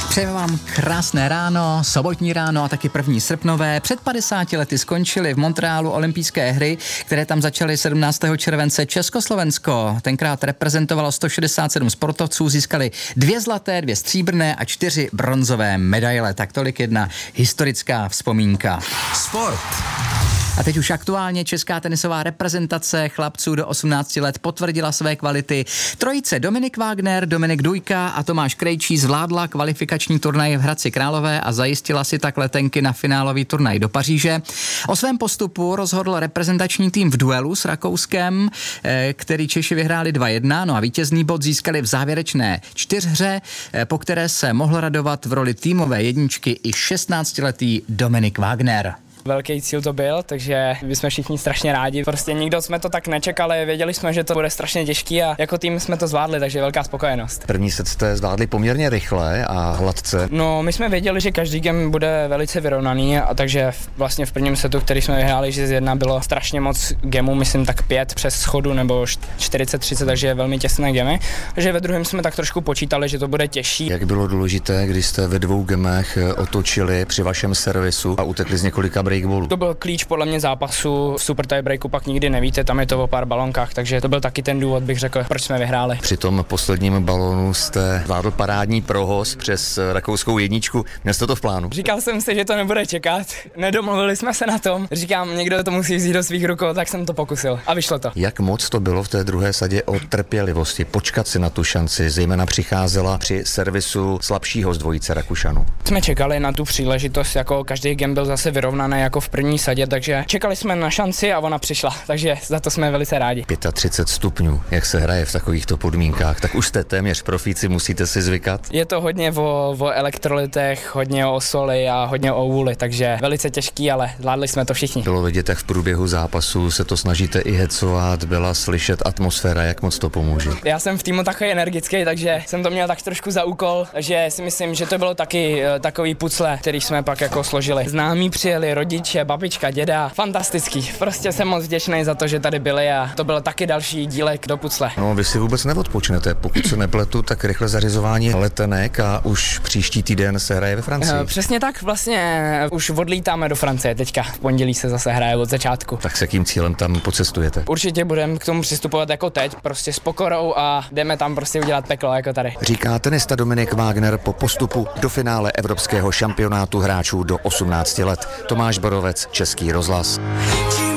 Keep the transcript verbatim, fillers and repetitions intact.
Přejeme vám krásné ráno, sobotní ráno a taky první srpnové. Před padesáti lety skončily v Montrealu olympijské hry, které tam začaly sedmnáctého července Československo. Tenkrát reprezentovalo sto šedesát sedm sportovců, získali dvě zlaté, dvě stříbrné a čtyři bronzové medaile. Tak tolik jedna historická vzpomínka. Sport. A teď už aktuálně česká tenisová reprezentace chlapců do osmnácti let potvrdila své kvality. Trojice Dominik Wagner, Dominik Dujka a Tomáš Krejčí zvládla kvalifikační turnaj v Hradci Králové a zajistila si tak letenky na finálový turnaj do Paříže. O svém postupu rozhodl reprezentační tým v duelu s Rakouskem, který Češi vyhráli dva jedna, no a vítězný bod získali v závěrečné čtyřhře, po které se mohl radovat v roli týmové jedničky i šestnáctiletý Dominik Wagner. Velký cíl to byl, takže my jsme všichni strašně rádi. Prostě nikdo jsme to tak nečekali, věděli jsme, že to bude strašně těžký a jako tým jsme to zvládli, takže velká spokojenost. První set jste zvládli poměrně rychle a hladce. No, my jsme věděli, že každý game bude velice vyrovnaný a takže vlastně v prvním setu, který jsme vyhráli šest jedna, bylo strašně moc gemů, myslím tak pět přes schodu nebo čtyřicet třicet, takže velmi těsné gemy. Takže ve druhém jsme tak trošku počítali, že to bude těžší. Jak bylo důležité, když jste ve dvou gemech otočili při vašem servisu a utekli z několika breakballů? To byl klíč podle mě zápasu. V super tiebreaku pak nikdy nevíte, tam je to o pár balonkách, takže to byl taky ten důvod, bych řekl, proč jsme vyhráli. Při tom posledním balónu jste zvládl parádní prohoz přes rakouskou jedničku. Měl jste to v plánu? Říkal jsem si, že to nebude čekat. Nedomluvili jsme se na tom. Říkám, někdo to musí vzít do svých rukou, tak jsem to pokusil. A vyšlo to. Jak moc to bylo v té druhé sadě o trpělivosti, počkat si na tu šanci, zejména přicházela při servisu slabšího z dvojice Rakušanů? Jsme čekali na tu příležitost, jako každý game byl zase vyrovnaný jako v první sadě, takže čekali jsme na šanci a ona přišla, takže za to jsme velice rádi. třicet pět stupňů, jak se hraje v takovýchto podmínkách, tak už jste téměř profíci, musíte si zvykat. Je to hodně o, o elektrolytech, hodně o soli a hodně o vůli, takže velice těžký, ale zvládli jsme to všichni. Bylo vidět, jak v průběhu zápasu se to snažíte i hecovat, byla slyšet atmosféra, jak moc to pomůže. Já jsem v týmu takový energický, takže jsem to měl tak trošku za úkol, že si myslím, že to bylo taky takový pucle, který jsme pak jako složili. Známí přijeli, rodiče, babička, děda, fantastický. Prostě jsem moc vděčný za to, že tady byli a to byl taky další dílek do pucle. No, vy si vůbec neodpočnete, pokud se nepletu, tak rychle zařizování letenek a už příští týden se hraje ve Francii. E, přesně tak, vlastně už odlítáme do Francie teďka. V pondělí se zase hraje od začátku. Tak s jakým cílem tam pocestujete? Určitě budeme k tomu přistupovat jako teď, prostě s pokorou a jdeme tam prostě udělat peklo jako tady. Říká tenista Dominik Wagner po postupu do finále evropského šampionátu hráčů do osmnácti let. Tomáš Borovec, Český rozhlas.